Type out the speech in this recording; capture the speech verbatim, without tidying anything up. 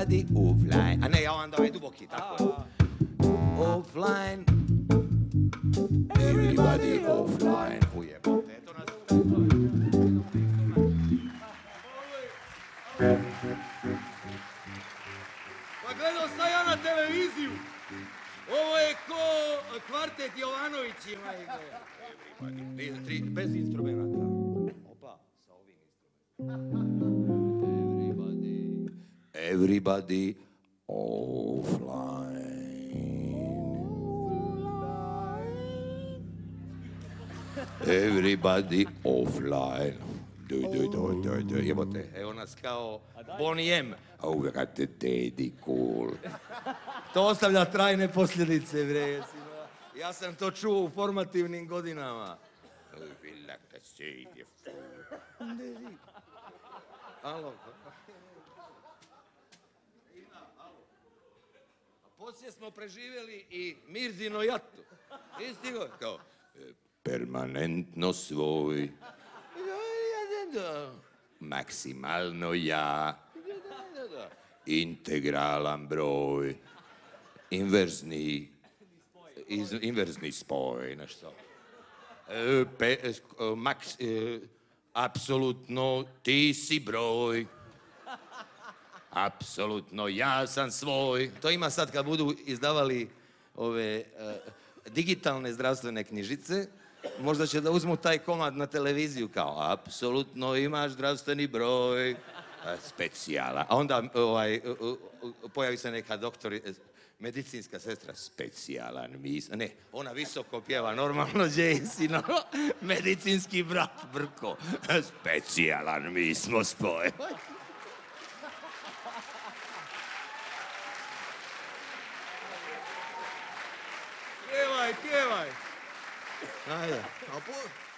Everybody offline. A ne, ja onda ovaj duboki, tako je. Offline. Everybody offline. Ujebote, eto nas. Pa gledao sam ja na televiziju. Ovo je ko kvartet Jovanovićima igre. Tri, bez instrumenta. Opa, sa ovim instrumentom. Everybody. Everybody offline. Everybody offline. Duj, duj, duj, duj, duj. Jebote, evo nas kao Bonnie M. Oh, we got the daddy cool. To ostavlja trajne posljedice, bre. Ja sam to čuo u formativnim godinama. We like to say the fool. Alo. Poslije smo preživjeli i Mirzino jatu. Istigo? Kao, permanentno svoj. Maksimalno ja. Integralan broj. Inverzni. Iz, inverzni spoj, nešto. E, pe, e, maks, e, apsolutno ti si broj. Apsolutno ja sam svoj. To ima sad kad budu izdavali ove uh, digitalne zdravstvene knjižice, možda će da uzmu taj komad na televiziju kao apsolutno imaš zdravstveni broj, specijala. A onda ovaj, uh, uh, pojavi se neka doktor, medicinska sestra, specijalan mis... Ne, ona visoko pjeva, normalno Jason, medicinski brat Brko, specijalan mi smo spoj. Pjevaj, pjevaj. Ajde. A po...